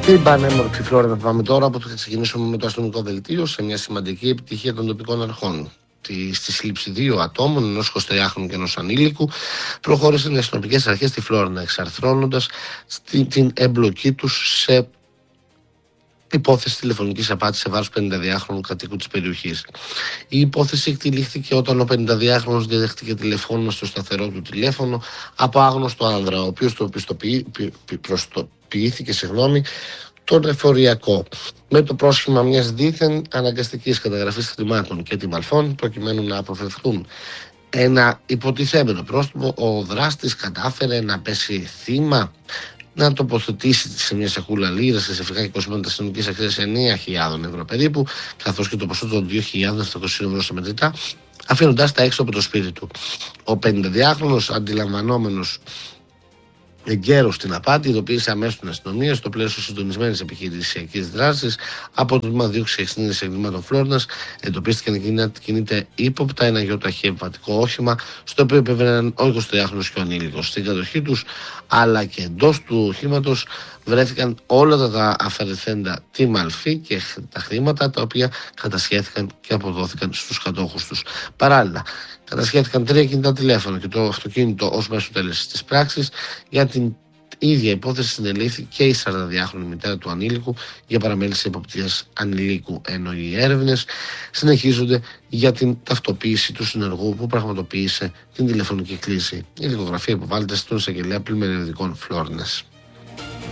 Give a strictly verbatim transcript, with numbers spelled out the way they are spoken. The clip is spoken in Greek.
Την πανέμορφη Φλόρινα θα πάμε τώρα, που θα ξεκινήσουμε με το αστυνομικό δελτίο σε μια σημαντική επιτυχία των τοπικών αρχών. Στη σύλληψη δύο ατόμων, ενός εικοσιτριάχρονου και ενός ανήλικου, προχώρησαν οι αστυνομικές αρχές στη Φλόρινα, εξαρθρώνοντας την εμπλοκή τους σε υπόθεση τηλεφωνικής απάτης σε βάρος πενηνταδυάχρονου κατοίκου της περιοχής. Η υπόθεση εκτελήχθηκε όταν ο πενηνταδυάχρονος διαδέχτηκε τηλεφώνημα στο σταθερό του τηλέφωνο από άγνωστο άνδρα, ο οποίος το πιστοποιήθηκε συγγνώμη, τον εφοριακό, με το πρόσχημα μιας δίθεν αναγκαστικής καταγραφής χρημάτων και τιμαλφών, προκειμένου να αποφευχθούν ένα υποτιθέμενο πρόστιμο. Ο δράστης κατάφερε να πέσει θύμα, να τοποθετήσει σε μια σακούλα λίρας σε φυγά και κοσμήματα αστυνομικής αξίας εννέα χιλιάδες ευρώ περίπου, καθώς και το ποσό των δύο χιλιάδες επτακόσια ευρώ σε μετρητά, αφήνοντας τα έξω από το σπίτι του. Ο πενηνταδυάχρονος, αντιλαμβανόμενος εγκαίρως στην απάτη, ειδοποίησε αμέσως την αστυνομία στο πλαίσιο συντονισμένης επιχειρησιακής δράσης από το τμήμα δίωξης εξήνδεσης εγκλημάτων Φλόρινας. Εντοπίστηκε να κινείται ύποπτα ένα γεωταχή επιβατικό όχημα, στο οποίο επέβαιναν ο εικοσιτριάχρονος και ο ανήλικος. Στην κατοχή τους, αλλά και εντός του οχήματος, βρέθηκαν όλα τα αφαιρεθέντα τιμαλφή και τα χρήματα, τα οποία κατασχέθηκαν και αποδόθηκαν στους κατόχους τους. Παράλληλα, κατασχέθηκαν τρία κινητά τηλέφωνα και το αυτοκίνητο ως μέσο τέλεσης της πράξης. Για την ίδια υπόθεση συνελήφθη και η σαρανταδυάχρονη μητέρα του ανήλικου για παραμέληση εποπτείας ανηλίκου, ενώ οι έρευνες συνεχίζονται για την ταυτοποίηση του συνεργού που πραγματοποίησε την τηλεφωνική κλήση. Η δικογραφία υποβάλλεται στον εισαγγελέα πλημμυριωδικών Φλόρινας.